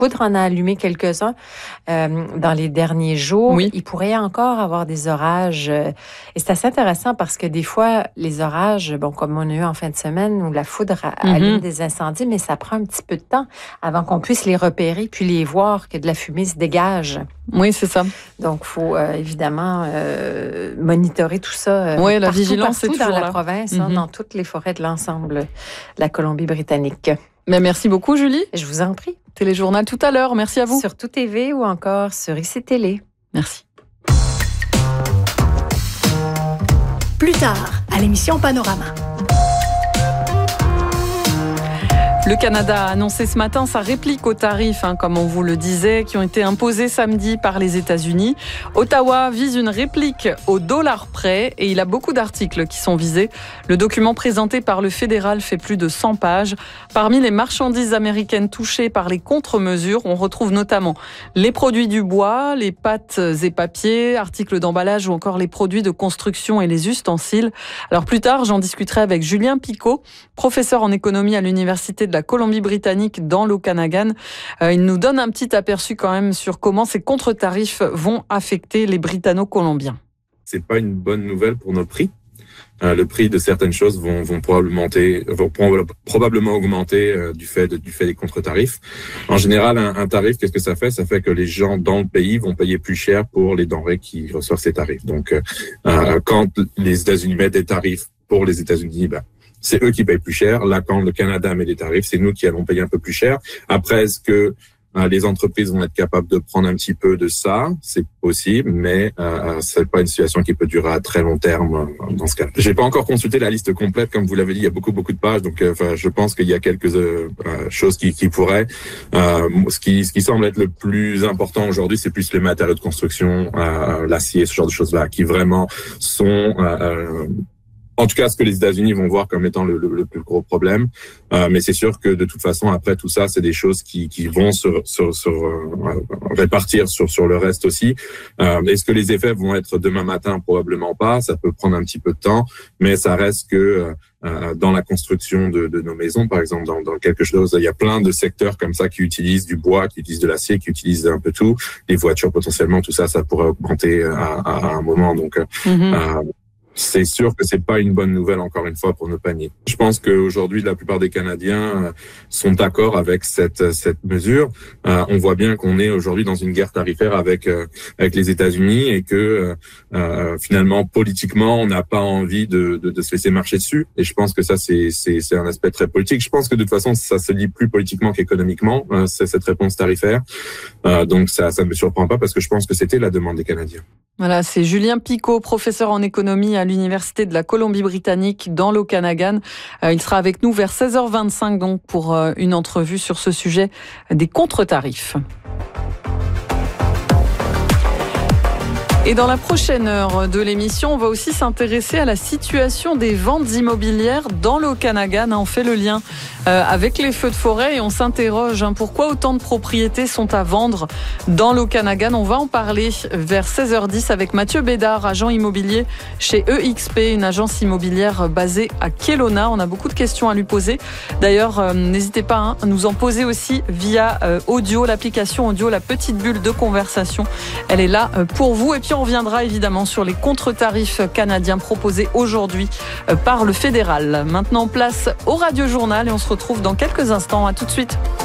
Poudre en a allumé quelques-uns dans les derniers jours. Oui. Il pourrait encore avoir des orages. Et c'est assez intéressant parce que des fois, les orages, comme on a eu en fin de semaine, où la foudre allume des incendies, mais ça prend un petit peu de temps avant qu'on puisse les repérer puis les voir, que de la fumée se dégage. Oui, c'est ça. Donc, il faut évidemment monitorer tout ça. Oui, la partout, vigilance est partout toujours dans la là. province, dans toutes les forêts de l'ensemble de la Colombie-Britannique. Mais merci beaucoup, Julie. Je vous en prie. Téléjournal tout à l'heure. Merci à vous. Sur Tout TV ou encore sur IC Télé. Merci. Plus tard, à l'émission Panorama. Le Canada a annoncé ce matin sa réplique aux tarifs, comme on vous le disait, qui ont été imposés samedi par les États-Unis. Ottawa vise une réplique au dollar près et il a beaucoup d'articles qui sont visés. Le document présenté par le fédéral fait plus de 100 pages. Parmi les marchandises américaines touchées par les contre-mesures, on retrouve notamment les produits du bois, les pâtes et papiers, articles d'emballage ou encore les produits de construction et les ustensiles. Alors plus tard, j'en discuterai avec Julien Picot, professeur en économie à l'Université de la Colombie-Britannique dans l'Okanagan. Il nous donne un petit aperçu quand même sur comment ces contre-tarifs vont affecter les Britanno-Colombiens. C'est pas une bonne nouvelle pour nos prix. Le prix de certaines choses vont probablement augmenter du fait des contre-tarifs. En général, un tarif, qu'est-ce que ça fait? Ça fait que les gens dans le pays vont payer plus cher pour les denrées qui reçoivent ces tarifs. Donc, quand les États-Unis mettent des tarifs pour les États-Unis, c'est eux qui payent plus cher. Là, quand le Canada met des tarifs, c'est nous qui allons payer un peu plus cher. Après, est-ce que les entreprises vont être capables de prendre un petit peu de ça? C'est possible, mais c'est pas une situation qui peut durer à très long terme dans ce cas. J'ai pas encore consulté la liste complète, comme vous l'avez dit, il y a beaucoup de pages, donc je pense qu'il y a quelques choses qui pourraient. Ce qui semble être le plus important aujourd'hui, c'est plus les matériaux de construction, l'acier, ce genre de choses-là, qui vraiment sont en tout cas, ce que les États-Unis vont voir comme étant le plus gros problème. Mais c'est sûr que de toute façon, après tout ça, c'est des choses qui vont se répartir sur le reste aussi. Est-ce que les effets vont être demain matin? Probablement pas. Ça peut prendre un petit peu de temps, mais ça reste que dans la construction de nos maisons, par exemple, dans quelque chose, il y a plein de secteurs comme ça qui utilisent du bois, qui utilisent de l'acier, qui utilisent un peu tout. Les voitures, potentiellement, tout ça, ça pourrait augmenter à un moment. Donc, c'est sûr que c'est pas une bonne nouvelle, encore une fois, pour nos paniers. Je pense qu'aujourd'hui, la plupart des Canadiens sont d'accord avec cette mesure. On voit bien qu'on est aujourd'hui dans une guerre tarifaire avec les États-Unis et que finalement, politiquement, on n'a pas envie de se laisser marcher dessus. Et je pense que ça, c'est un aspect très politique. Je pense que de toute façon, ça se lie plus politiquement qu'économiquement, c'est cette réponse tarifaire. Donc ça me surprend pas parce que je pense que c'était la demande des Canadiens. Voilà, c'est Julien Picot, professeur en économie à l'Université de la Colombie-Britannique dans l'Okanagan. Il sera avec nous vers 16h25 donc pour une entrevue sur ce sujet des contre-tarifs. Et dans la prochaine heure de l'émission, on va aussi s'intéresser à la situation des ventes immobilières dans l'Okanagan. On fait le lien avec les feux de forêt et on s'interroge pourquoi autant de propriétés sont à vendre dans l'Okanagan. On va en parler vers 16h10 avec Mathieu Bédard, agent immobilier chez EXP, une agence immobilière basée à Kelowna. On a beaucoup de questions à lui poser. D'ailleurs, n'hésitez pas à nous en poser aussi via audio, l'application audio, la petite bulle de conversation. Elle est là pour vous. Et puis on reviendra évidemment sur les contre-tarifs canadiens proposés aujourd'hui par le fédéral. Maintenant, place au Radio Journal et on se retrouve dans quelques instants. À tout de suite.